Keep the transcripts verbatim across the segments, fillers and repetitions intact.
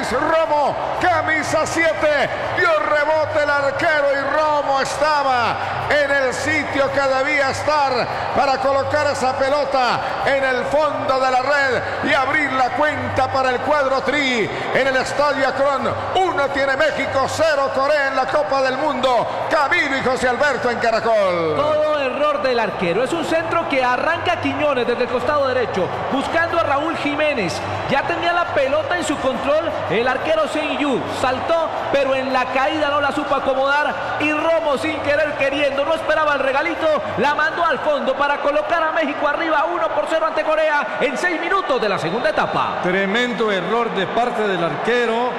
Luis Romo, camisa siete, dio rebote el arquero y Romo estaba en el sitio que debía estar para colocar esa pelota en el fondo de la red y abrir la cuenta para el cuadro Tri en el Estadio Akron. Uno tiene México, cero Corea en la Copa del Mundo. Camilo y José Alberto en Caracol. Todo error del arquero. Es un centro que arranca Quiñones desde el costado derecho, buscando a Raúl Jiménez. Ya tenía la pelota en su control el arquero Seiyú. Saltó, pero en la caída no la supo acomodar. Y Romo, sin querer queriendo, no esperaba el regalito, la mandó al fondo para colocar a México arriba uno por cero ante Corea en seis minutos de la segunda etapa. Tremendo error de parte del arquero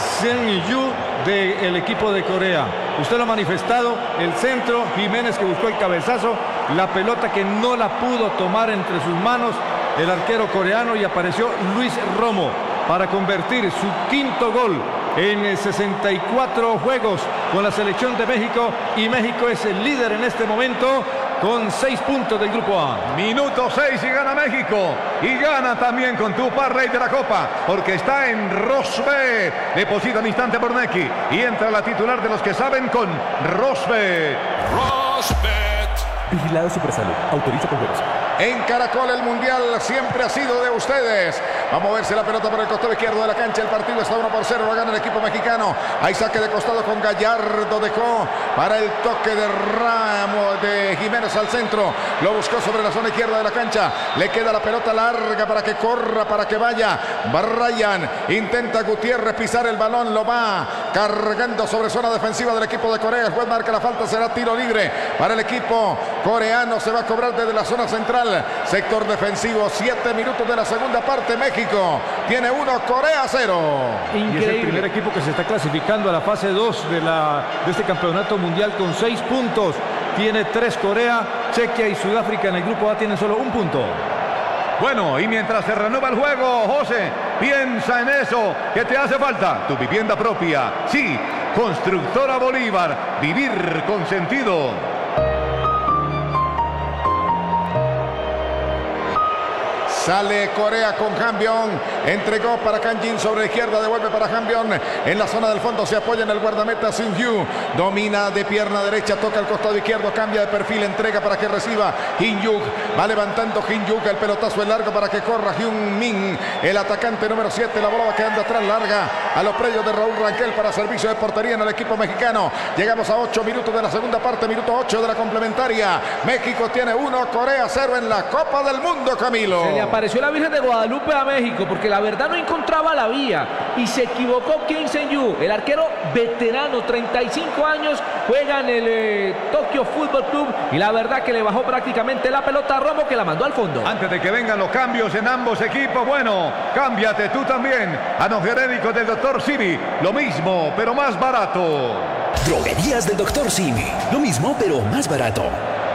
Seiyú del equipo de Corea. Usted lo ha manifestado, el centro, Jiménez que buscó el cabezazo, la pelota que no la pudo tomar entre sus manos el arquero coreano y apareció Luis Romo para convertir su quinto gol en sesenta y cuatro juegos con la selección de México, y México es el líder en este momento con seis puntos del grupo A. Minuto seis y gana México. Y gana también con Tupar, rey de la Copa, porque está en Rosbe. Deposita un instante por Neki y entra la titular de los que saben con Rosbe. Rosbet. Vigilado Supersalud. Autoriza con juegos. En Caracol el Mundial siempre ha sido de ustedes. Va a moverse la pelota por el costado izquierdo de la cancha. El partido está uno por cero. Lo gana el equipo mexicano. Hay saque de costado con Gallardo. Dejó para el toque de Ramos de Jiménez al centro. Lo buscó sobre la zona izquierda de la cancha. Le queda la pelota larga para que corra, para que vaya. Brian intenta Gutiérrez pisar el balón. Lo va cargando sobre zona defensiva del equipo de Corea. El juez marca la falta. Será tiro libre para el equipo coreano. Se va a cobrar desde la zona central. Sector defensivo. Siete minutos de la segunda parte. México tiene uno, Corea cero. Increíble. Y es el primer equipo que se está clasificando a la fase dos de, la, de este campeonato mundial con seis puntos. Tiene tres Corea, Chequia y Sudáfrica en el grupo A tienen solo un punto. Bueno, y mientras se renueva el juego, José, piensa en eso que te hace falta. Tu vivienda propia. Sí, Constructora Bolívar. Vivir con sentido. Sale Corea con Hambyong. Entregó para Kanjin sobre la izquierda. Devuelve para Hambyong. En la zona del fondo se apoya en el guardameta Seung-Hyu. Domina de pierna derecha. Toca el costado izquierdo. Cambia de perfil. Entrega para que reciba Hyun-Yuk. Va levantando Hyun-Yuk. El pelotazo es largo para que corra Hyun-Min. El atacante número siete. La bola va quedando atrás larga. A los predios de Raúl Rangel para servicio de portería en el equipo mexicano. Llegamos a ocho minutos de la segunda parte. Minuto ocho de la complementaria. México tiene uno. Corea cero en la Copa del Mundo, Camilo. Apareció la Virgen de Guadalupe a México porque la verdad no encontraba la vía y se equivocó Kim Seung-Yu, el arquero veterano, treinta y cinco años, juega en el eh, Tokyo Fútbol Club y la verdad que le bajó prácticamente la pelota a Romo, que la mandó al fondo. Antes de que vengan los cambios en ambos equipos, bueno, cámbiate tú también a los genéricos del doctor Simi, lo mismo pero más barato. Droguerías del doctor Simi, lo mismo pero más barato.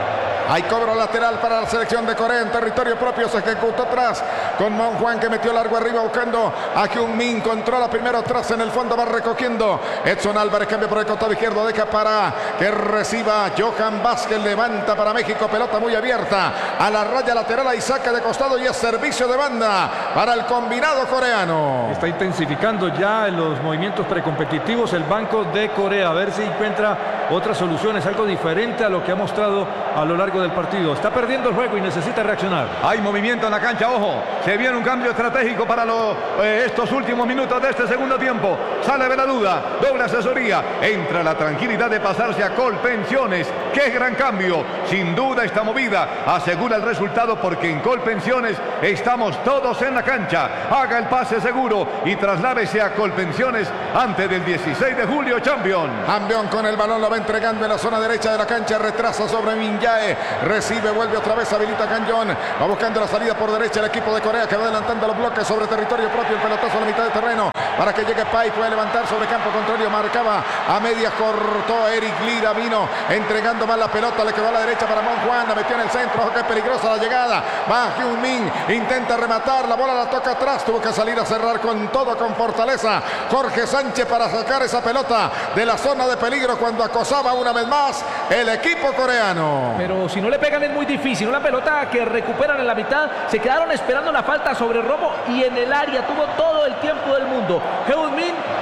Hay cobro lateral para la selección de Corea en territorio propio. Se ejecutó atrás con Mon Juan, que metió largo arriba buscando a Hyun-Min. Controla primero atrás en el fondo. Va recogiendo Edson Álvarez. Cambia por el costado izquierdo. Deja para que reciba Johan Vázquez. Levanta para México. Pelota muy abierta a la raya lateral. Hay saque de costado y es servicio de banda para el combinado coreano. Está intensificando ya los movimientos precompetitivos el banco de Corea. A ver si encuentra otras soluciones. Algo diferente a lo que ha mostrado a lo largo del partido. Está perdiendo el juego y necesita reaccionar. Hay movimiento en la cancha, ojo. Se viene un cambio estratégico para lo, eh, estos últimos minutos de este segundo tiempo. Sale de la duda, doble asesoría. Entra la tranquilidad de pasarse a Colpensiones. ¡Qué gran cambio! Sin duda esta movida asegura el resultado porque en Colpensiones estamos todos en la cancha. Haga el pase seguro y trasládese a Colpensiones antes del dieciséis de julio, Champion. Hambyong con el balón, lo va entregando en la zona derecha de la cancha. Retrasa sobre Min-jae. Recibe, vuelve otra vez, habilita Kanjong. Va buscando la salida por derecha el equipo de Corea, que va adelantando los bloques sobre territorio propio. El pelotazo a la mitad de terreno para que llegue Pai. Puede levantar sobre campo contrario. Marcaba a media, cortó Eric Lira. Vino entregando mal la pelota. Le quedó a la derecha para Mon Juan. La metió en el centro. Ojo que es peligrosa la llegada. Va Hyun-Min. Intenta rematar. La bola la toca atrás. Tuvo que salir a cerrar con todo, con fortaleza. Jorge Sánchez para sacar esa pelota de la zona de peligro cuando acosaba una vez más el equipo coreano. Pero si no le pegan es muy difícil. Una pelota que recuperan en la mitad. Se quedaron esperando la falta sobre Romo y en el área tuvo todo el tiempo del mundo. Hyun-Min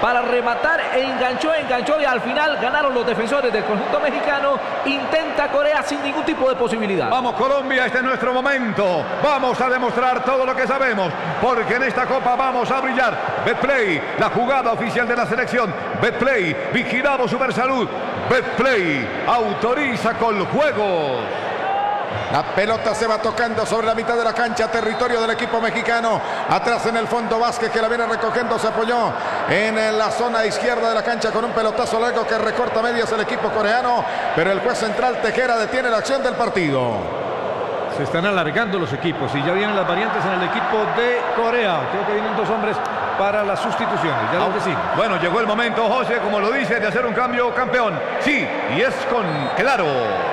para rematar, e enganchó, enganchó y al final ganaron los defensores del conjunto mexicano. Intenta Corea sin ningún tipo de posibilidad. Vamos Colombia, este es nuestro momento. Vamos a demostrar todo lo que sabemos, porque en esta copa vamos a brillar. Betplay, la jugada oficial de la selección. Betplay, vigilamos Supersalud. Betplay, autoriza con juegos. La pelota se va tocando sobre la mitad de la cancha, territorio del equipo mexicano. Atrás en el fondo Vázquez, que la viene recogiendo, se apoyó en la zona izquierda de la cancha con un pelotazo largo que recorta medias el equipo coreano, pero el juez central Tejera detiene la acción del partido. Se están alargando los equipos y ya vienen las variantes en el equipo de Corea. Creo que vienen dos hombres para las sustituciones, ya lo decimos. Bueno, llegó el momento, José, como lo dice, de hacer un cambio campeón. Sí, y es con Claro.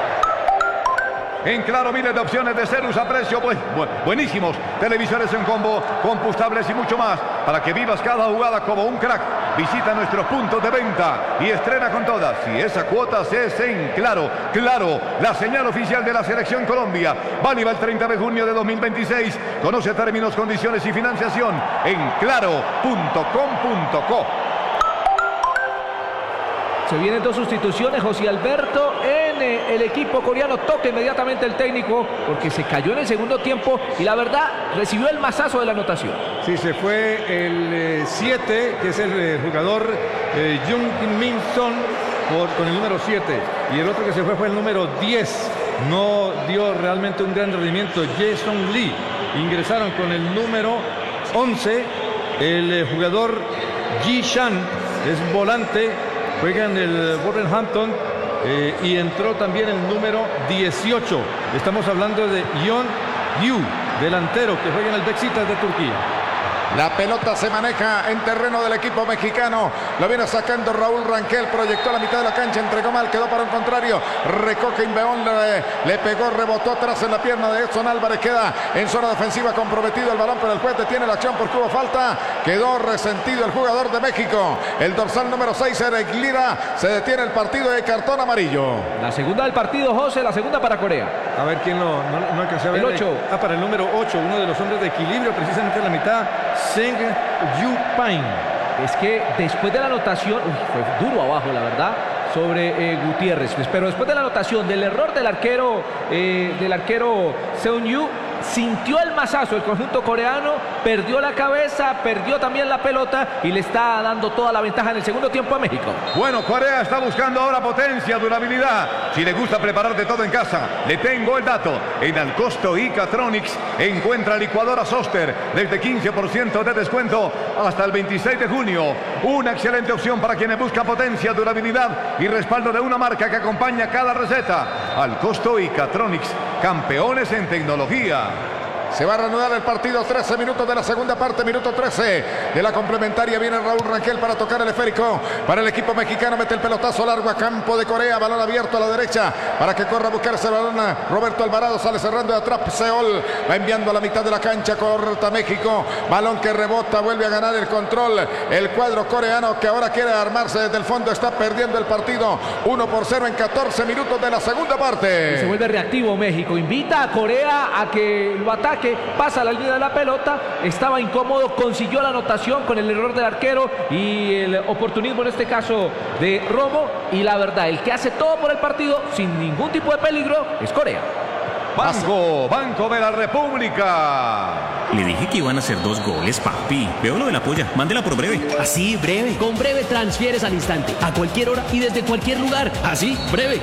En Claro, miles de opciones de Cerus a precio pues, bu buenísimos. Televisores en combo, compostables y mucho más. Para que vivas cada jugada como un crack. Visita nuestros puntos de venta y estrena con todas. Si esa cuota es en Claro. Claro, la señal oficial de la Selección Colombia. Válida el treinta de junio de dos mil veintiséis. Conoce términos, condiciones y financiación en claro punto com punto co. Se vienen dos sustituciones, José Alberto, en eh, el equipo coreano. Toca inmediatamente el técnico porque se cayó en el segundo tiempo y la verdad recibió el mazazo de la anotación. Sí, se fue el siete, eh, que es el eh, jugador eh, Jung Min Son por, con el número siete. Y el otro que se fue fue el número diez. No dio realmente un gran rendimiento, Jason Lee. Ingresaron con el número once, el eh, jugador Ji Shan, es volante. Juega en el Wolverhampton eh, y entró también el número dieciocho. Estamos hablando de Yeon Yu, delantero que juega en el Beşiktaş de Turquía. La pelota se maneja en terreno del equipo mexicano. Lo viene sacando Raúl Rangel. Proyectó a la mitad de la cancha. Entregó mal. Quedó para un contrario. Recoge Inbeón. Le, le pegó. Rebotó atrás en la pierna de Edson Álvarez. Queda en zona defensiva. Comprometido el balón. Pero el juez detiene la acción porque hubo falta. Quedó resentido el jugador de México. El dorsal número seis, Eric Lira. Se detiene el partido de cartón amarillo. La segunda del partido, José. La segunda para Corea. A ver quién lo, no, no alcancé a ver. El ocho. Ah, para el número ocho. Uno de los hombres de equilibrio precisamente en la mitad. Seng Yu Pain. Es que después de la anotación, uy, fue duro abajo la verdad, sobre eh, Gutiérrez, pero después de la anotación del error del arquero eh, del arquero Seung Yu, sintió el mazazo el conjunto coreano, perdió la cabeza, perdió también la pelota y le está dando toda la ventaja en el segundo tiempo a México. Bueno, Corea está buscando ahora potencia, durabilidad. Si le gusta prepararte todo en casa, le tengo el dato. En Alcosto y Catronics encuentra licuadora Soster desde quince por ciento de descuento hasta el veintiséis de junio. Una excelente opción para quienes buscan potencia, durabilidad y respaldo de una marca que acompaña cada receta. Alcosto y Catronics, campeones en tecnología. Se va a reanudar el partido, trece minutos de la segunda parte, minuto trece de la complementaria. Viene Raúl Rangel para tocar el esférico para el equipo mexicano. Mete el pelotazo largo a campo de Corea. Balón abierto a la derecha para que corra a buscarse el balón. Roberto Alvarado sale cerrando de atrás. Seol va enviando a la mitad de la cancha. Corta México. Balón que rebota. Vuelve a ganar el control. El cuadro coreano que ahora quiere armarse desde el fondo. Está perdiendo el partido. uno por cero en catorce minutos de la segunda parte. Y se vuelve reactivo México. Invita a Corea a que lo ataque. Que pasa la línea de la pelota, estaba incómodo, consiguió la anotación con el error del arquero y el oportunismo en este caso de Romo, y la verdad, el que hace todo por el partido sin ningún tipo de peligro es Corea. Banco, Banco de la República. Le dije que iban a hacer dos goles, papi. Veo lo de la polla, mándela por Breve. Así, Breve. Con Breve transfieres al instante, a cualquier hora y desde cualquier lugar. Así, Breve.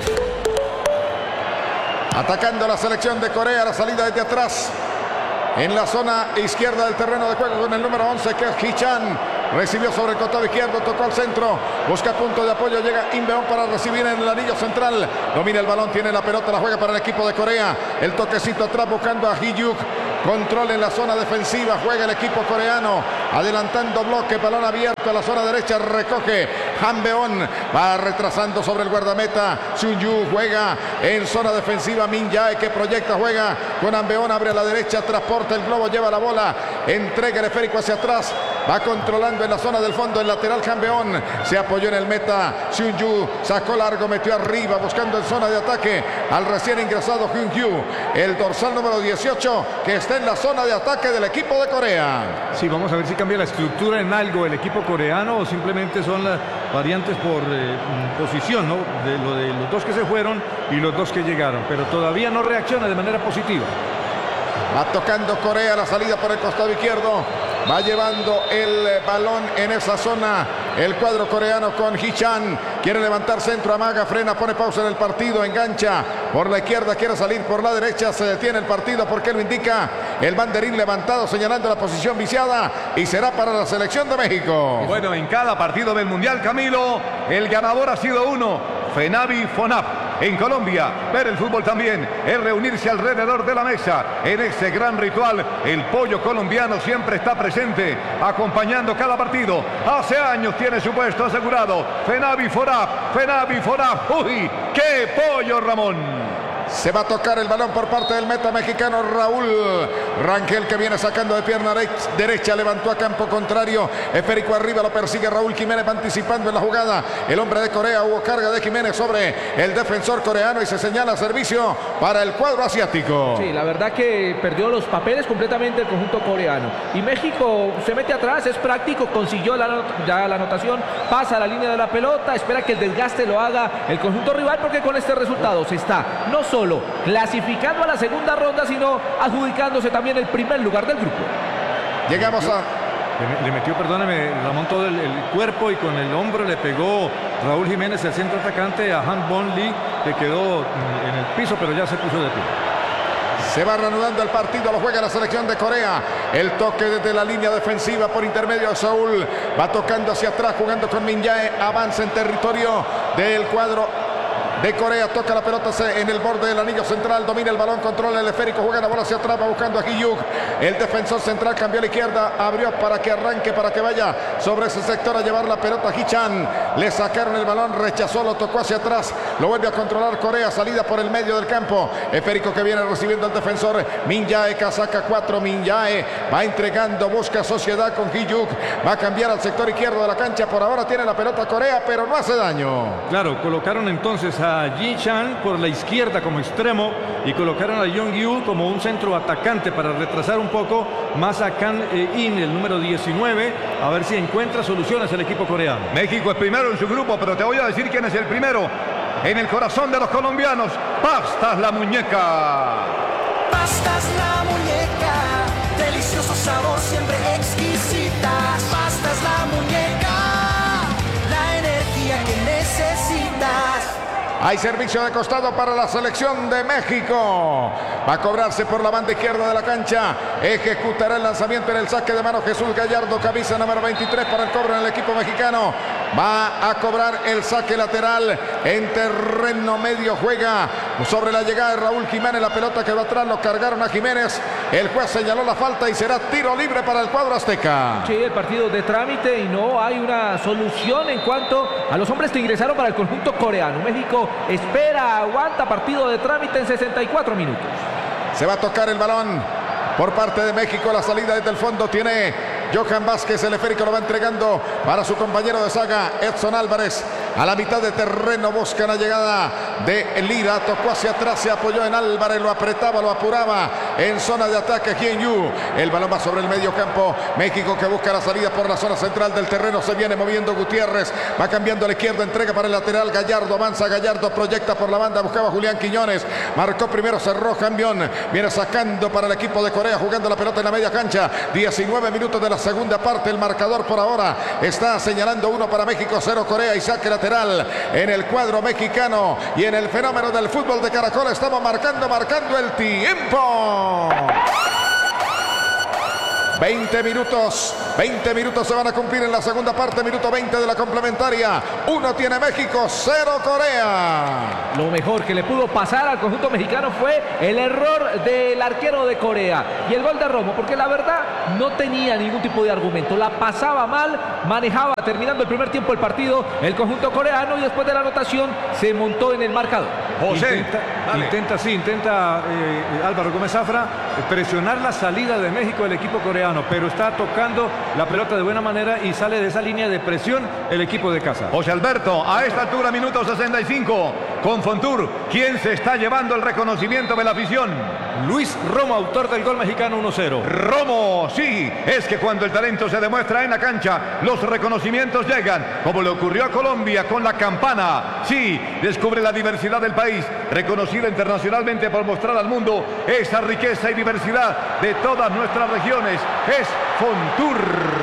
Atacando la selección de Corea, la salida desde atrás. En la zona izquierda del terreno de juego con el número once, que es Hichan. Recibió sobre el costado izquierdo, tocó al centro, busca punto de apoyo, llega Inbeón para recibir en el anillo central. Domina el balón, tiene la pelota, la juega para el equipo de Corea. El toquecito atrás buscando a Hee-Yuk. Control en la zona defensiva, juega el equipo coreano, adelantando bloque, balón abierto a la zona derecha, recoge Hanbeon, va retrasando sobre el guardameta. Seung-Yu juega en zona defensiva, Min Jae que proyecta, juega con Hanbeon, abre a la derecha, transporta el globo, lleva la bola, entrega el esférico hacia atrás. Va controlando en la zona del fondo el lateral campeón. Se apoyó en el meta Seung-Yu. Sacó largo, metió arriba buscando en zona de ataque al recién ingresado Hyun-Kyu. El dorsal número dieciocho que está en la zona de ataque del equipo de Corea. Sí, vamos a ver si cambia la estructura en algo el equipo coreano o simplemente son las variantes por eh, posición, ¿no? De lo de los dos que se fueron y los dos que llegaron. Pero todavía no reacciona de manera positiva. Va tocando Corea la salida por el costado izquierdo. Va llevando el balón en esa zona el cuadro coreano con Hee-chan. Quiere levantar centro, amaga, frena, pone pausa en el partido, engancha por la izquierda, quiere salir por la derecha, se detiene el partido porque lo indica el banderín levantado señalando la posición viciada y será para la selección de México. Bueno, en cada partido del Mundial, Camilo, el ganador ha sido uno, Fenavi Fonap. En Colombia, ver el fútbol también es reunirse alrededor de la mesa. En este gran ritual, el pollo colombiano siempre está presente, acompañando cada partido. Hace años tiene su puesto asegurado. Fenavi Fonap, Fenavi Fonap. ¡Uy! ¡Qué pollo, Ramón! Se va a tocar el balón por parte del meta mexicano Raúl Rangel, que viene sacando de pierna derecha, levantó a campo contrario, esférico arriba, lo persigue Raúl Jiménez, va anticipando en la jugada el hombre de Corea. Hubo carga de Jiménez sobre el defensor coreano y se señala servicio para el cuadro asiático. Sí, la verdad que perdió los papeles completamente el conjunto coreano y México se mete atrás, es práctico, consiguió la, ya la anotación, pasa a la línea de la pelota, espera que el desgaste lo haga el conjunto rival, porque con este resultado se está no solo solo clasificando a la segunda ronda, sino adjudicándose también el primer lugar del grupo. Llegamos a... Le, le metió, perdóname, Ramón, todo el, el cuerpo y con el hombro le pegó Raúl Jiménez, el centro atacante, a Han Bon Lee, que quedó en el piso, pero ya se puso de pie. Se va reanudando el partido, lo juega la selección de Corea. El toque desde la línea defensiva por intermedio de Saúl. Va tocando hacia atrás, jugando con Min Jae. Avanza en territorio del cuadro de Corea, toca la pelota en el borde del anillo central, domina el balón, controla el esférico, juega la bola hacia atrás, va buscando a Hee-Yuk. El defensor central cambió a la izquierda, abrió para que arranque, para que vaya sobre ese sector a llevar la pelota a Hee-chan. Le sacaron el balón, rechazó, lo tocó hacia atrás, lo vuelve a controlar Corea, salida por el medio del campo. Esférico que viene recibiendo el defensor Min Jae, casaca cuatro, Min Jae va entregando, busca sociedad con Hee-Yuk, va a cambiar al sector izquierdo de la cancha. Por ahora tiene la pelota Corea, pero no hace daño. Claro, colocaron entonces a a Hee-chan por la izquierda como extremo y colocaron a Young-Yu como un centro atacante para retrasar un poco más a Kang-in, el número diecinueve, a ver si encuentra soluciones el equipo coreano. México es primero en su grupo, pero te voy a decir quién es el primero en el corazón de los colombianos. Pastas la muñeca. Pastas la muñeca, delicioso sabor, siempre exquisitas. Pastas la muñeca, la energía que necesitas. Hay servicio de costado para la selección de México. Va a cobrarse por la banda izquierda de la cancha. Ejecutará el lanzamiento en el saque de mano Jesús Gallardo, camisa número veintitrés para el cobro en el equipo mexicano. Va a cobrar el saque lateral en terreno medio. Juega sobre la llegada de Raúl Jiménez. La pelota que va atrás, lo cargaron a Jiménez. El juez señaló la falta y será tiro libre para el cuadro azteca. Sí, el partido de trámite y no hay una solución en cuanto a los hombres que ingresaron para el conjunto coreano. México espera, aguanta, partido de trámite en sesenta y cuatro minutos. Se va a tocar el balón por parte de México. La salida desde el fondo tiene Johan Vázquez. El esférico lo va entregando para su compañero de saga, Edson Álvarez. A la mitad de terreno busca la llegada de Lira. Tocó hacia atrás, se apoyó en Álvarez, lo apretaba, lo apuraba en zona de ataque Hyun-Yu. El balón va sobre el medio campo. México que busca la salida por la zona central del terreno. Se viene moviendo Gutiérrez. Va cambiando a la izquierda, entrega para el lateral. Gallardo avanza, Gallardo proyecta por la banda. Buscaba Julián Quiñones. Marcó primero, cerró Cambión. Viene sacando para el equipo de Corea, jugando la pelota en la media cancha. diecinueve minutos de la segunda parte. El marcador por ahora está señalando uno para México, cero Corea, y saque lateral en el cuadro mexicano. Y en el fenómeno del fútbol de Caracol estamos marcando, marcando el tiempo. veinte minutos, veinte minutos se van a cumplir en la segunda parte, minuto veinte de la complementaria. Uno tiene México, cero Corea. Lo mejor que le pudo pasar al conjunto mexicano fue el error del arquero de Corea y el gol de Romo, porque la verdad no tenía ningún tipo de argumento, la pasaba mal, manejaba terminando el primer tiempo del partido el conjunto coreano y después de la anotación se montó en el marcador. José, Intenta, Intenta, sí, intenta eh, Álvaro Gómez Zafra presionar la salida de México del equipo coreano, pero está tocando la pelota de buena manera y sale de esa línea de presión el equipo de casa. José Alberto, a esta altura, minuto sesenta y cinco, con Fontur, ¿quién se está llevando el reconocimiento de la afición? Luis Romo, autor del gol mexicano uno cero. Romo, sí, es que cuando el talento se demuestra en la cancha, los reconocimientos llegan, como le ocurrió a Colombia con la campana. Sí, descubre la diversidad del país, reconocida internacionalmente por mostrar al mundo esa riqueza y diversidad de todas nuestras regiones. Es Fontur.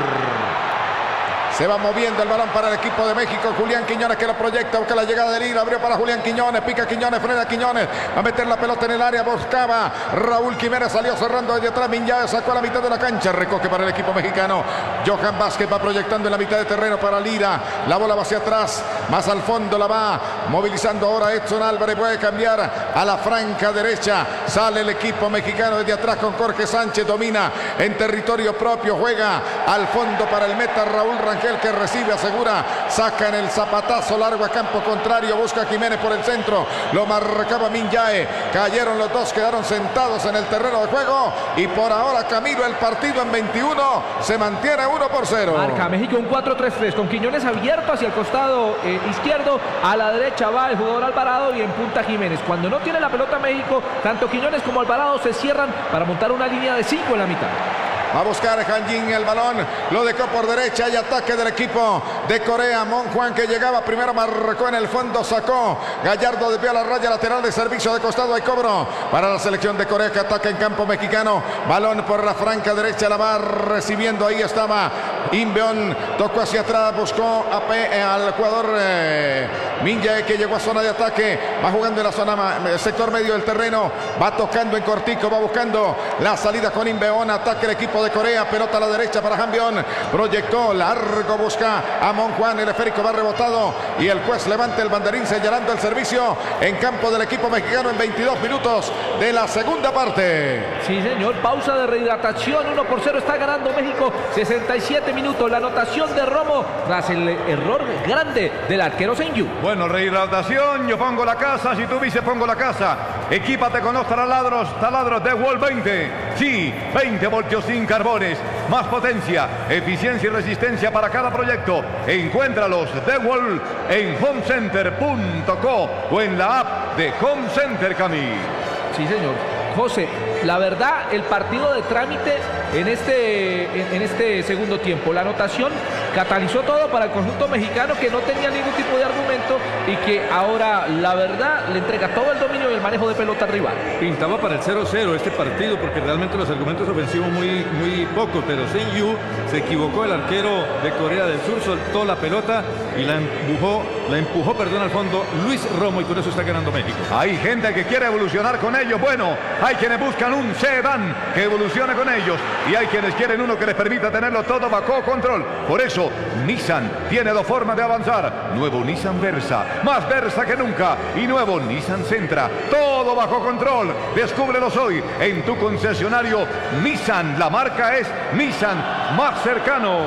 Se va moviendo el balón para el equipo de México. Julián Quiñones que lo proyecta, busca la llegada de Lira, abrió para Julián Quiñones, pica Quiñones, frena Quiñones, va a meter la pelota en el área, buscaba Raúl Jiménez, salió cerrando desde atrás, Minyae sacó a la mitad de la cancha, recoge para el equipo mexicano. Johan Vázquez va proyectando en la mitad de terreno para Lira, la bola va hacia atrás, más al fondo la va movilizando ahora Edson Álvarez, puede cambiar a la franca derecha, sale el equipo mexicano desde atrás con Jorge Sánchez, domina en territorio propio, juega al fondo para el meta Raúl Rangel, que recibe, asegura, saca en el zapatazo largo a campo contrario, busca a Jiménez por el centro, lo marcaba Minyae, cayeron los dos, quedaron sentados en el terreno de juego y por ahora Camilo el partido en veintiuno se mantiene uno por cero. Marca México un cuatro tres tres con Quiñones abierto hacia el costado eh, izquierdo, a la derecha va el jugador Alvarado y en punta Jiménez. Cuando no tiene la pelota México, tanto Quiñones como Alvarado se cierran para montar una línea de cinco en la mitad. Va a buscar Han Jin el balón, lo dejó por derecha y ataque del equipo de Corea. Mon Juan que llegaba primero, marcó en el fondo, sacó Gallardo de pie a la raya lateral de servicio de costado, hay cobro para la selección de Corea que ataca en campo mexicano. Balón por la franca derecha, la va recibiendo, ahí estaba Inbeon, tocó hacia atrás, buscó a P, eh, al jugador eh, Minyae que llegó a zona de ataque, va jugando en la zona, sector medio del terreno, va tocando en cortico, va buscando la salida con Inbeon, ataque el equipo de Corea, pelota a la derecha para Hambion, proyectó largo, busca a Mon Juan, el esférico va rebotado y el juez levanta el banderín señalando el servicio en campo del equipo mexicano en veintidós minutos de la segunda parte. Sí señor, pausa de rehidratación, uno por cero está ganando México, sesenta y siete minutos, la anotación de Romo tras el error grande del arquero Senyu. Bueno, rehidratación, yo pongo la casa, si tú dices pongo la casa, equípate con los taladros, taladros de DeWalt veinte, sí, veinte voltios sin carbones, más potencia, eficiencia y resistencia para cada proyecto. Encuéntralos DeWalt en home center punto co o en la app de Home Center, Camil. Sí señor. José, la verdad, el partido de trámite en este, en, en este segundo tiempo, la anotación catalizó todo para el conjunto mexicano que no tenía ningún tipo de argumento y que ahora, la verdad, le entrega todo el dominio y el manejo de pelota al rival. Pintaba para el cero cero este partido porque realmente los argumentos ofensivos muy, muy pocos, pero Senyu se equivocó, el arquero de Corea del Sur soltó la pelota y la empujó, la empujó, perdón, al fondo Luis Romo y con eso está ganando México. Hay gente que quiere evolucionar con ellos, bueno, hay quienes buscan un sedán que evolucione con ellos y hay quienes quieren uno que les permita tenerlo todo bajo control. Por eso, Nissan tiene dos formas de avanzar. Nuevo Nissan Versa, más Versa que nunca. Y nuevo Nissan Sentra, todo bajo control. Descúbrelos hoy en tu concesionario Nissan. La marca es Nissan más cercano.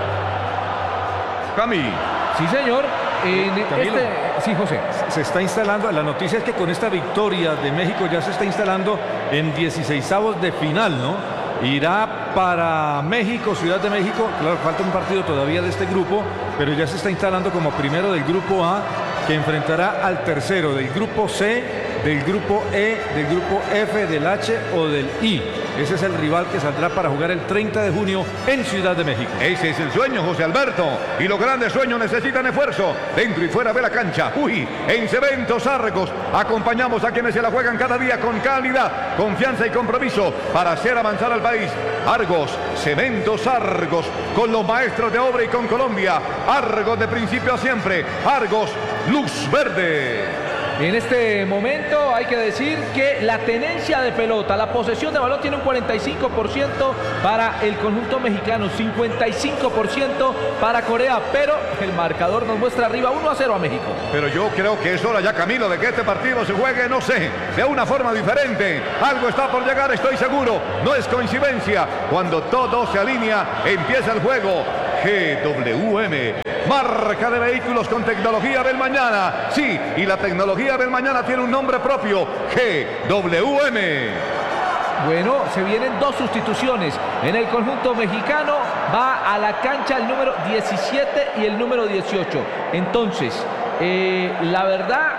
Cami. Sí, señor. En este... Sí, José. Se está instalando, la noticia es que con esta victoria de México ya se está instalando en dieciseisavos de final, ¿no? Irá para México, Ciudad de México, claro, falta un partido todavía de este grupo, pero ya se está instalando como primero del grupo A, que enfrentará al tercero del grupo C, del grupo E, del grupo F, del H o del I. Ese es el rival que saldrá para jugar el treinta de junio en Ciudad de México. Ese es el sueño, José Alberto. Y los grandes sueños necesitan esfuerzo, dentro y fuera de la cancha. Uy, en Cementos Argos acompañamos a quienes se la juegan cada día con calidad, confianza y compromiso para hacer avanzar al país. Argos, Cementos Argos, con los maestros de obra y con Colombia. Argos de principio a siempre. Argos, luz verde. En este momento hay que decir que la tenencia de pelota, la posesión de balón tiene un cuarenta y cinco por ciento para el conjunto mexicano, cincuenta y cinco por ciento para Corea, pero el marcador nos muestra arriba uno a cero a México. Pero yo creo que es hora ya, Camilo, de que este partido se juegue, no sé, de una forma diferente. Algo está por llegar, estoy seguro, no es coincidencia. Cuando todo se alinea, empieza el juego. G W M. Marca de vehículos con tecnología del mañana. Sí, y la tecnología del mañana tiene un nombre propio. G W M. Bueno, se vienen dos sustituciones en el conjunto mexicano. Va a la cancha el número diecisiete y el número dieciocho. Entonces, eh, la verdad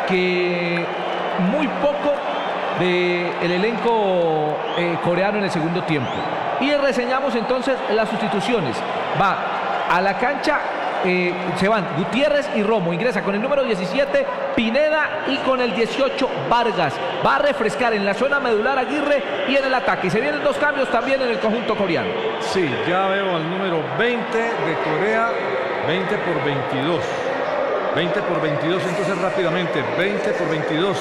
que muy poco del elenco eh, coreano en el segundo tiempo. Y reseñamos entonces las sustituciones. Va a la cancha, eh, se van Gutiérrez y Romo. Ingresa con el número diecisiete Pineda y con el dieciocho Vargas. Va a refrescar en la zona medular Aguirre y en el ataque. Se vienen dos cambios también en el conjunto coreano. Sí, ya veo al número veinte de Corea, veinte por veintidós. veinte por veintidós, entonces rápidamente, veinte por veintidós.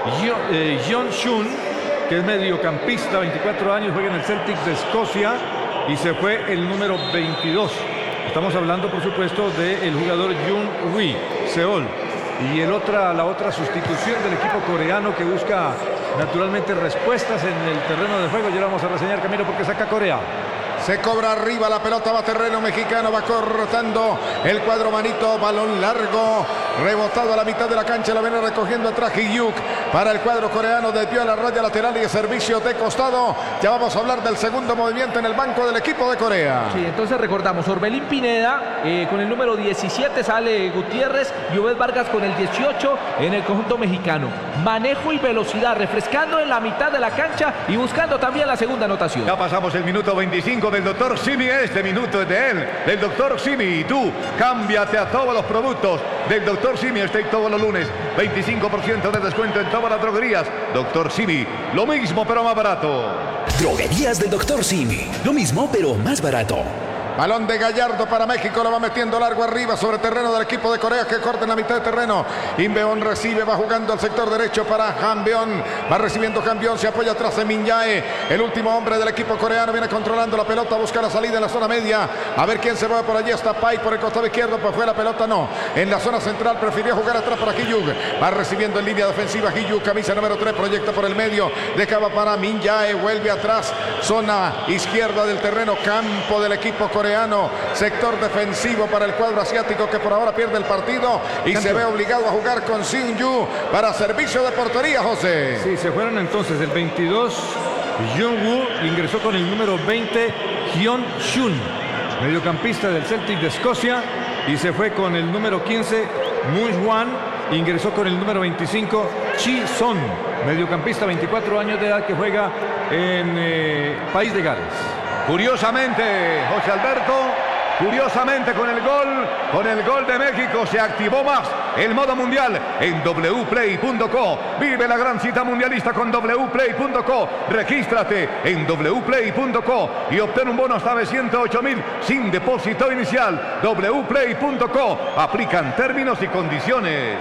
Jeon Shun, que es mediocampista, veinticuatro años, juega en el Celtic de Escocia y se fue el número veintidós. Estamos hablando, por supuesto, del jugador Jung Wi, Seol. Y el otra, la otra sustitución del equipo coreano que busca naturalmente respuestas en el terreno de juego. Ya lo vamos a reseñar, Camilo, porque saca Corea. Se cobra arriba, la pelota va a terreno mexicano, va cortando el cuadro manito, balón largo, rebotado a la mitad de la cancha, lo viene recogiendo atrás Hiyuk para el cuadro coreano, desvió a la raya lateral y de servicio de costado. Ya vamos a hablar del segundo movimiento en el banco del equipo de Corea. Sí, entonces recordamos, Orbelín Pineda eh, con el número diecisiete, sale Gutiérrez y Obed Vargas con el dieciocho en el conjunto mexicano. Manejo y velocidad, refrescando en la mitad de la cancha y buscando también la segunda anotación. Ya pasamos el minuto veinticinco del doctor Simi. Este minuto es de él, del doctor Simi. Y tú, cámbiate a todos los productos del doctor Simi. Este todos los lunes, veinticinco por ciento de descuento en todas las droguerías. doctor Simi, lo mismo pero más barato. Droguerías del doctor Simi, lo mismo pero más barato. Balón de Gallardo para México, lo va metiendo largo arriba sobre terreno del equipo de Corea que corta en la mitad de terreno. Inbeon recibe, va jugando al sector derecho para Hambeon, va recibiendo Hambeon, se apoya atrás de Min Jae, el último hombre del equipo coreano, viene controlando la pelota, busca la salida en la zona media, a ver quién se va por allí, está Pai por el costado izquierdo, pues fue la pelota, no, en la zona central prefirió jugar atrás para Hiyuk, va recibiendo en línea defensiva Hiyuk, camisa número tres, proyecta por el medio, dejaba para Min Jae, vuelve atrás, zona izquierda del terreno, campo del equipo coreano. Sector defensivo para el cuadro asiático que por ahora pierde el partido y se ve obligado a jugar con Sin Yu para servicio de portería, José. Sí, se fueron entonces el veintidós Jung Woo, ingresó con el número veinte Hyun Shun, mediocampista del Celtic de Escocia, y se fue con el número quince Moon Hwan, ingresó con el número veinticinco Chi Son, mediocampista, veinticuatro años de edad, que juega en eh, País de Gales. Curiosamente, José Alberto, curiosamente con el gol, con el gol de México se activó más el modo mundial en w play punto co. Vive la gran cita mundialista con w play punto co. Regístrate en w play punto co y obtén un bono hasta de ciento ocho mil sin depósito inicial. w play punto co. Aplican términos y condiciones.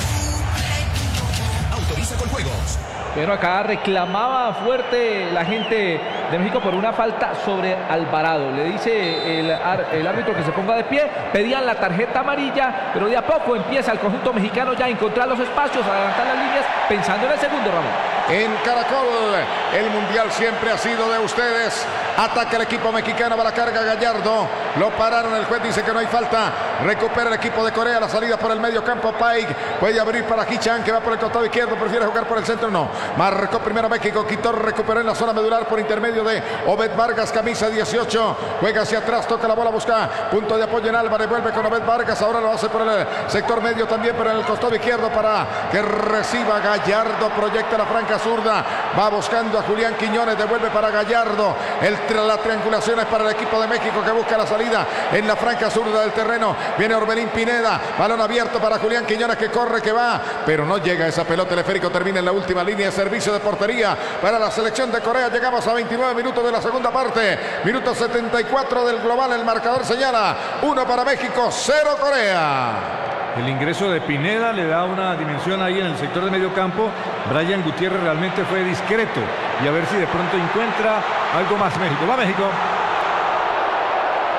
Autoriza con juegos. Pero acá reclamaba fuerte la gente de México por una falta sobre Alvarado. Le dice el, el árbitro que se ponga de pie, pedían la tarjeta amarilla, pero de a poco empieza el conjunto mexicano ya a encontrar los espacios, a adelantar las líneas, pensando en el segundo, Ramón. En Caracol, el mundial siempre ha sido de ustedes. Ataca el equipo mexicano, va la carga Gallardo. Lo pararon, el juez dice que no hay falta. Recupera el equipo de Corea, la salida por el medio campo. Paik puede abrir para Hichan, que va por el costado izquierdo, prefiere jugar por el centro, no. Marcó primero México, quitó, recuperó en la zona medular por intermedio de Obed Vargas, camisa dieciocho. Juega hacia atrás, toca la bola, busca punto de apoyo en Álvarez, vuelve con Obed Vargas. Ahora lo hace por el sector medio también, pero en el costado izquierdo para que reciba Gallardo. Proyecta la franca zurda, va buscando a Julián Quiñones, devuelve para Gallardo. El, la triangulación es para el equipo de México que busca la salida en la franca zurda del terreno. Viene Orbelín Pineda, balón abierto para Julián Quiñones que corre, que va, pero no llega esa pelota. El esférico termina en la última línea de servicio de portería para la selección de Corea. Llegamos a veintinueve minutos de la segunda parte, minuto setenta y cuatro del global. El marcador señala uno para México, cero Corea. El ingreso de Pineda le da una dimensión ahí en el sector de medio campo. Brian Gutiérrez realmente fue discreto y a ver si de pronto encuentra algo más México. Va México.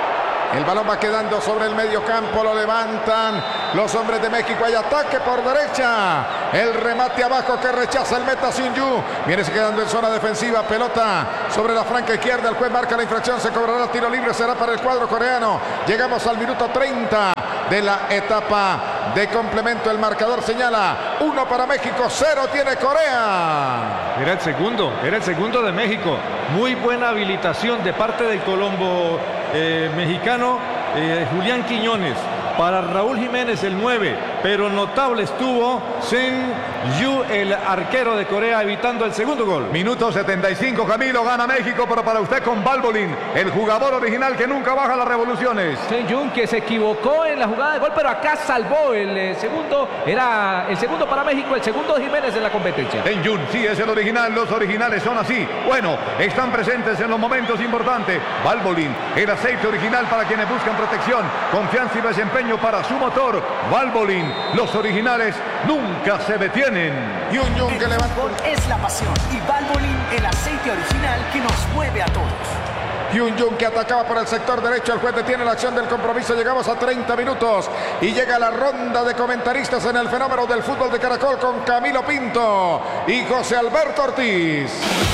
El balón va quedando sobre el medio campo, lo levantan los hombres de México. Hay ataque por derecha. El remate abajo que rechaza el meta Sun Yu. Viene quedando en zona defensiva. Pelota sobre la franca izquierda. El juez marca la infracción. Se cobrará tiro libre. Será para el cuadro coreano. Llegamos al minuto treinta de la etapa de complemento. El marcador señala uno para México, cero tiene Corea. Era el segundo, era el segundo de México. Muy buena habilitación de parte del colombo eh, mexicano eh, Julián Quiñones. Para Raúl Jiménez el nueve, pero notable estuvo Sen Yu, el arquero de Corea, evitando el segundo gol. Minuto setenta y cinco, Camilo, gana México, pero para usted con Valbolín, el jugador original que nunca baja las revoluciones. Sen Yu, que se equivocó en la jugada de gol, pero acá salvó el eh, segundo, era el segundo para México, el segundo de Jiménez en la competencia. Sen Yu, sí es el original, los originales son así. Bueno, están presentes en los momentos importantes. Valbolín, el aceite original para quienes buscan protección, confianza y desempeño para su motor. Valbolín, los originales nunca se detienen. Yun Yun que El levanta. fútbol es la pasión y Valvoline, el aceite original que nos mueve a todos. Yun Yun que atacaba por el sector derecho. El juez detiene la acción del compromiso. Llegamos a treinta minutos y llega la ronda de comentaristas en el fenómeno del fútbol de Caracol con Camilo Pinto y José Alberto Ortiz.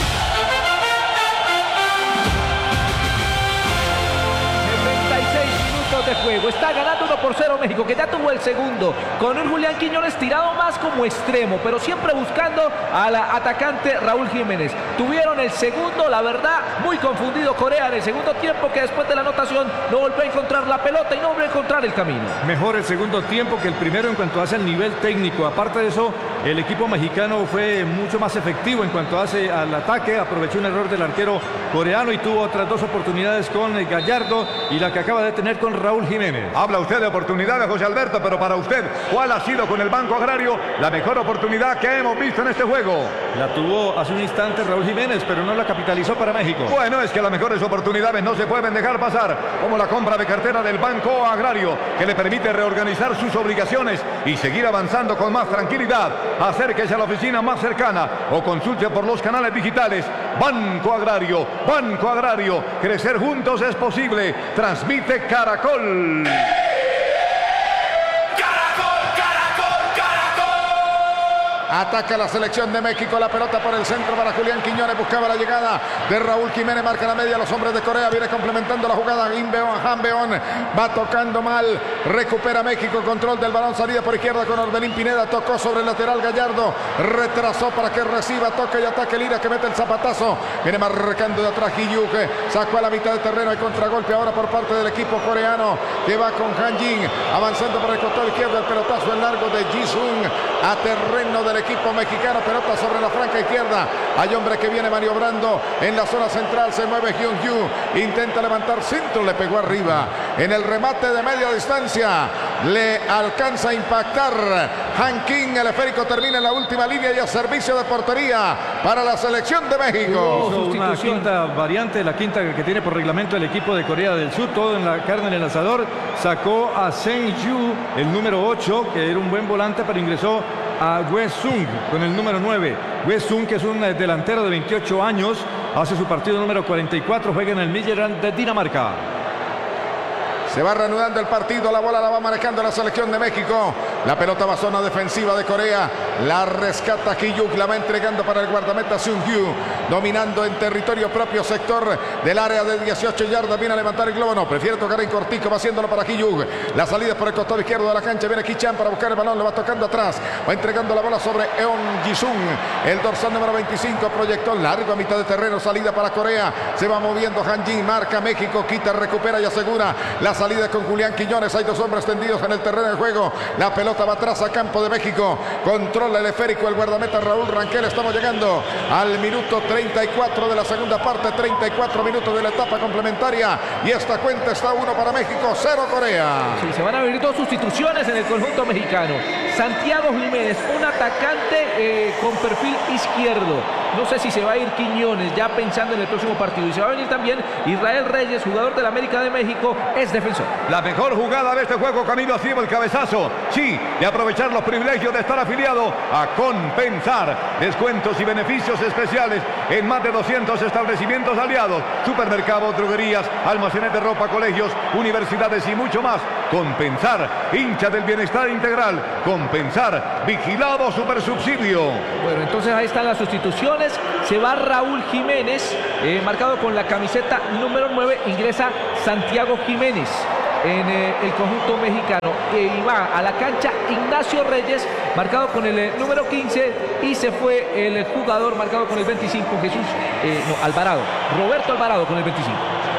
De juego, está ganando uno por cero México, que ya tuvo el segundo, con un Julián Quiñones tirado más como extremo, pero siempre buscando al atacante Raúl Jiménez. Tuvieron el segundo, la verdad, muy confundido Corea en el segundo tiempo, que después de la anotación no volvió a encontrar la pelota y no volvió a encontrar el camino. Mejor el segundo tiempo que el primero en cuanto hace el nivel técnico. Aparte de eso, el equipo mexicano fue mucho más efectivo en cuanto hace al ataque, aprovechó un error del arquero coreano y tuvo otras dos oportunidades con Gallardo y la que acaba de tener con Raúl Jiménez. Habla usted de oportunidades, José Alberto, pero para usted, ¿cuál ha sido con el Banco Agrario la mejor oportunidad que hemos visto en este juego? La tuvo hace un instante Raúl Jiménez, pero no la capitalizó para México. Bueno, es que las mejores oportunidades no se pueden dejar pasar, como la compra de cartera del Banco Agrario, que le permite reorganizar sus obligaciones y seguir avanzando con más tranquilidad. Acérquese a la oficina más cercana o consulte por los canales digitales. Banco Agrario, Banco Agrario, crecer juntos es posible. Transmite Caracol. Ataca la selección de México, la pelota por el centro para Julián Quiñones, buscaba la llegada de Raúl Jiménez, marca la media, los hombres de Corea, viene complementando la jugada, Inbeon, Hanbeon, va tocando mal, recupera México, control del balón, salida por izquierda con Orbelín Pineda, tocó sobre el lateral Gallardo, retrasó para que reciba, toca y ataque Lira que mete el zapatazo, viene marcando de atrás Hiyuk, sacó a la mitad de terreno, hay contragolpe ahora por parte del equipo coreano, que va con Han Jin, avanzando por el costado izquierdo, el pelotazo en largo de Jisung, a terreno del equipo mexicano, pelota sobre la franca izquierda, hay hombre que viene maniobrando en la zona central, se mueve Hyun Yu, intenta levantar centro, le pegó arriba, en el remate de media distancia, le alcanza a impactar Han King, el esférico termina en la última línea y a servicio de portería para la selección de México. Hizo una quinta variante, la quinta que tiene por reglamento el equipo de Corea del Sur, todo en la carne en el asador, sacó a Sen Yu, el número ocho, que era un buen volante, pero ingresó a Wei Sung con el número nueve. Wei Sung, que es un delantero de veintiocho años, hace su partido número cuarenta y cuatro, juega en el Midtjylland de Dinamarca. Se va reanudando el partido, la bola la va manejando la selección de México. La pelota va a zona defensiva de Corea. La rescata Hiyuk, la va entregando para el guardameta Seung Yu. Dominando en territorio propio, sector del área de dieciocho yardas. Viene a levantar el globo, no, prefiere tocar en cortico, va haciéndolo para Hiyuk. La salida por el costado izquierdo de la cancha. Viene Ki-chan para buscar el balón, le va tocando atrás. Va entregando la bola sobre Eon Jisung. El dorsal número veinticinco, proyectó largo a mitad de terreno. Salida para Corea. Se va moviendo Han Jin, marca México, quita, recupera y asegura la salida con Julián Quiñones. Hay dos hombres tendidos en el terreno de juego. La pelota va atrás a campo de México. Controla el esférico el guardameta Raúl Rangel. Estamos llegando al minuto treinta y cuatro de la segunda parte. treinta y cuatro minutos de la etapa complementaria. Y esta cuenta está uno para México, cero Corea. Sí, se van a venir dos sustituciones en el conjunto mexicano. Santiago Jiménez, un atacante eh, con perfil izquierdo. No sé si se va a ir Quiñones ya pensando en el próximo partido. Y se va a venir también Israel Reyes, jugador de la América de México, es defensor. La mejor jugada de este juego, Camilo, ha sido el cabezazo. Sí, de aprovechar los privilegios de estar afiliado a Compensar. Descuentos y beneficios especiales en más de doscientos establecimientos aliados, supermercados, droguerías, almacenes de ropa, colegios, universidades y mucho más. Compensar, hincha del bienestar integral. Compensar, vigilado supersubsidio. Bueno, entonces ahí están las sustituciones. Se va Raúl Jiménez, eh, marcado con la camiseta número nueve. Ingresa Santiago Jiménez en eh, el conjunto mexicano. Y va a la cancha Ignacio Reyes, marcado con el eh, número quince. Y se fue el jugador marcado con el veinticinco, Jesús, eh, no, Alvarado. Roberto Alvarado con el veinticinco.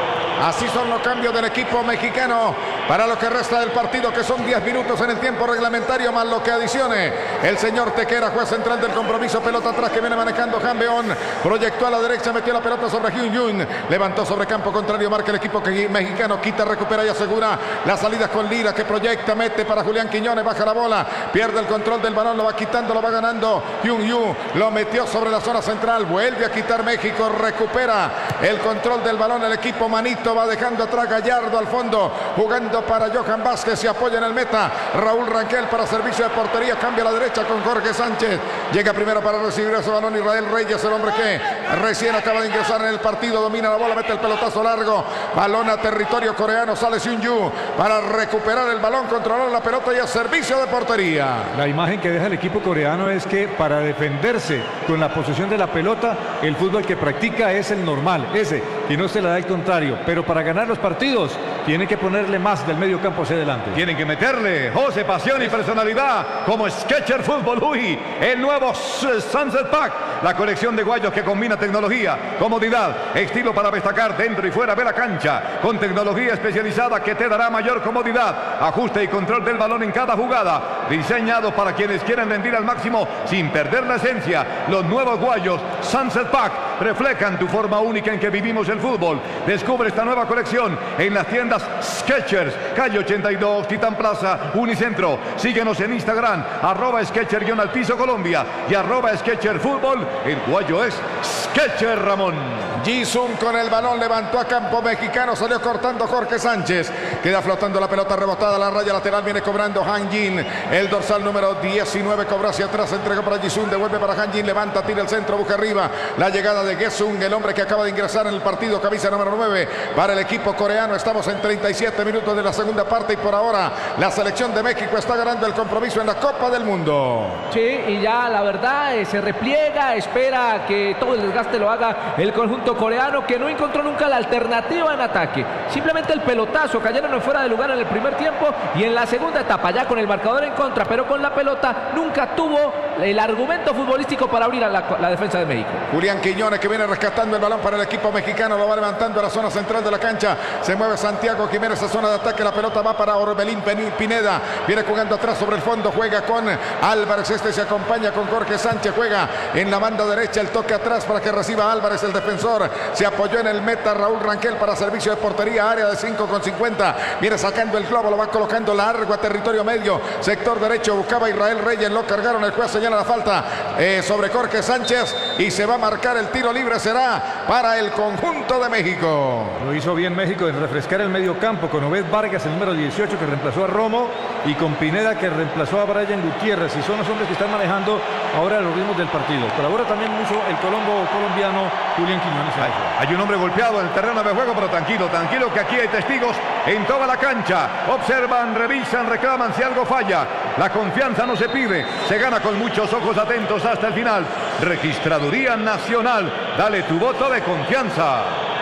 Así son los cambios del equipo mexicano para lo que resta del partido, que son diez minutos en el tiempo reglamentario, más lo que adicione el señor Tequera, juez central del compromiso. Pelota atrás que viene manejando Jambeón, proyectó a la derecha, metió la pelota sobre Hyun Jun, levantó sobre campo contrario, marca el equipo mexicano, quita, recupera y asegura las salidas con Lira, que proyecta, mete para Julián Quiñones, baja la bola, pierde el control del balón, lo va quitando, lo va ganando Hyun Jun, lo metió sobre la zona central, vuelve a quitar México, recupera el control del balón el equipo manito, va dejando atrás Gallardo al fondo, jugando para Johan Vázquez, se apoya en el meta Raúl Rangel para servicio de portería, cambia a la derecha con Jorge Sánchez, llega primero para recibir ese balón Israel Reyes, el hombre que recién acaba de ingresar en el partido, domina la bola, mete el pelotazo largo, balón a territorio coreano, sale Seung-Yu para recuperar el balón, controlar la pelota y a servicio de portería. La imagen que deja el equipo coreano es que para defenderse con la posesión de la pelota, el fútbol que practica es el normal, ese, que no se le da el contrario, pero para ganar los partidos tienen que ponerle más del medio campo hacia adelante. Tienen que meterle, José, pasión y personalidad, como Sketcher Fútbol Uy, el nuevo Sunset Pack, la colección de guayos que combina tecnología, comodidad, estilo para destacar dentro y fuera de la cancha, con tecnología especializada que te dará mayor comodidad, ajuste y control del balón en cada jugada, diseñado para quienes quieren rendir al máximo sin perder la esencia. Los nuevos guayos Sunset Pack reflejan tu forma única en que vivimos el fútbol. Descubre esta nueva colección en las tiendas Skechers, calle ochenta y dos, Titán Plaza, Unicentro. Síguenos en Instagram, arroba Sketcher guión al piso Colombia y arroba Sketcher Fútbol. El guayo es Sketcher Ramón. Jisung con el balón, levantó a campo mexicano, salió cortando Jorge Sánchez, queda flotando la pelota rebotada a la raya lateral, viene cobrando Han Jin, el dorsal número diecinueve, cobra hacia atrás, entregó para Jisung, devuelve para Han Jin, levanta, tira el centro, busca arriba, la llegada de Gesung, el hombre que acaba de ingresar en el partido, camisa número nueve para el equipo coreano. Estamos en treinta y siete minutos de la segunda parte y por ahora la selección de México está ganando el compromiso en la Copa del Mundo. Sí, y ya la verdad eh, se repliega, espera que todo el desgaste lo haga el conjunto coreano, que no encontró nunca la alternativa en ataque, simplemente el pelotazo, cayeron en fuera de lugar en el primer tiempo y en la segunda etapa ya con el marcador en contra, pero con la pelota nunca tuvo el argumento futbolístico para abrir a la, la defensa de México. Julián Quiñones que viene rescatando el balón para el equipo mexicano, lo va levantando a la zona central de la cancha, se mueve Santiago Jiménez a zona de ataque, la pelota va para Orbelín Pineda, viene jugando atrás sobre el fondo, juega con Álvarez, este se acompaña con Jorge Sánchez, juega en la banda derecha, el toque atrás para que reciba Álvarez, el defensor, se apoyó en el meta Raúl Rangel para servicio de portería, área de cinco con cincuenta, viene sacando el globo, lo va colocando largo a territorio medio, sector derecho, buscaba Israel Reyes, lo cargaron, el juez señala la falta eh, sobre Jorge Sánchez y se va a marcar el tiro libre, será para el conjunto de México. Lo hizo bien México en refrescar el medio campo con Obed Vargas, el número dieciocho, que reemplazó a Romo, y con Pineda, que reemplazó a Brian Gutiérrez, y son los hombres que están manejando ahora los ritmos del partido. Colabora también mucho el colombo colombiano Julián Quiñones. Hay, hay un hombre golpeado en el terreno de juego, pero tranquilo, tranquilo, que aquí hay testigos en toda la cancha. Observan, revisan, reclaman si algo falla. La confianza no se pide, se gana con muchos ojos atentos hasta el final. Registraduría Nacional, dale tu voto de confianza.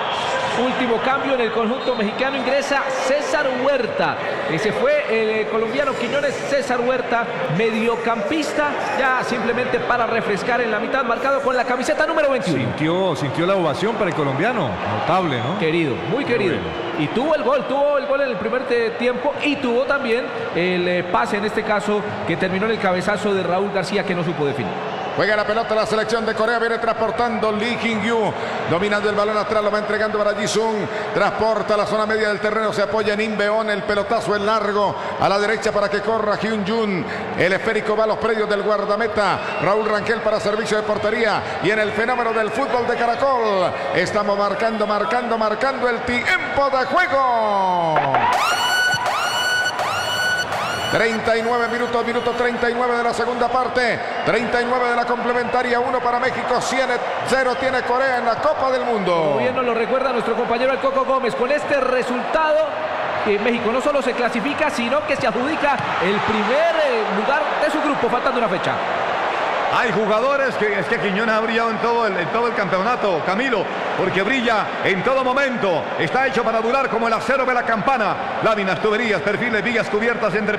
Último cambio en el conjunto mexicano, ingresa César Huerta. Ese fue el eh, colombiano Quiñones, César Huerta, mediocampista, ya simplemente para refrescar en la mitad, marcado con la camiseta número veintiuno. Sintió, sintió la ovación para el colombiano, notable, ¿no? Querido, muy querido. Y tuvo el gol, tuvo el gol en el primer tiempo y tuvo también el eh, pase, en este caso, que terminó en el cabezazo de Raúl García, que no supo definir. Juega la pelota la selección de Corea, viene transportando Lee Jin-Gyu, dominando el balón atrás, lo va entregando para Jisung, transporta la zona media del terreno, se apoya en Inbeón, el pelotazo es largo a la derecha para que corra Hyun-Jun, el esférico va a los predios del guardameta, Raúl Rangel para servicio de portería, y en el fenómeno del fútbol de Caracol, estamos marcando, marcando, marcando el tiempo de juego. treinta y nueve minutos, minuto treinta y nueve de la segunda parte. treinta y nueve de la complementaria. uno para México, cero tiene Corea en la Copa del Mundo. Como bien nos lo recuerda nuestro compañero el Coco Gómez, con este resultado eh, México no solo se clasifica, sino que se adjudica el primer eh, lugar de su grupo, faltando una fecha. Hay jugadores que es que Quiñones ha brillado en todo, el, en todo el campeonato, Camilo, porque brilla en todo momento. Está hecho para durar como el acero de la campana. Láminas, tuberías, perfiles, vías cubiertas entre